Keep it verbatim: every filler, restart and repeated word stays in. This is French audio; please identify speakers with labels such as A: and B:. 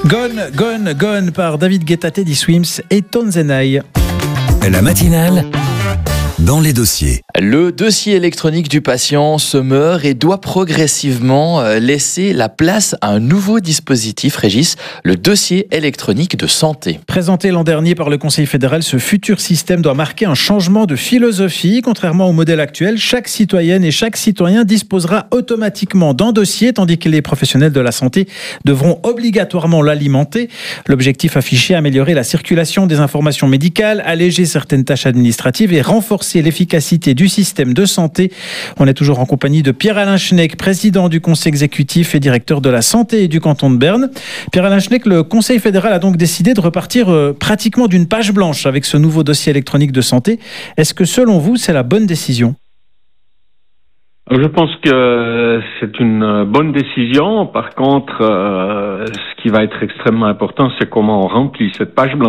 A: Gone, Gone, Gone par David Guetta, Teddy Swims et Tonzenai.
B: La matinale dans les dossiers.
C: Le dossier électronique du patient se meurt et doit progressivement laisser la place à un nouveau dispositif, Régis, le dossier électronique de santé.
A: Présenté l'an dernier par le Conseil fédéral, ce futur système doit marquer un changement de philosophie. Contrairement au modèle actuel, chaque citoyenne et chaque citoyen disposera automatiquement d'un dossier, tandis que les professionnels de la santé devront obligatoirement l'alimenter. L'objectif affiché, améliorer la circulation des informations médicales, alléger certaines tâches administratives et renforcer l'efficacité du système de santé. On est toujours en compagnie de Pierre-Alain Schneck, président du conseil exécutif et directeur de la santé du canton de Berne. Pierre-Alain Schneck, le conseil fédéral a donc décidé de repartir euh, pratiquement d'une page blanche avec ce nouveau dossier électronique de santé. Est-ce que selon vous, c'est la bonne décision ?
D: Je pense que c'est une bonne décision. Par contre, euh, ce qui va être extrêmement important, c'est comment on remplit cette page blanche.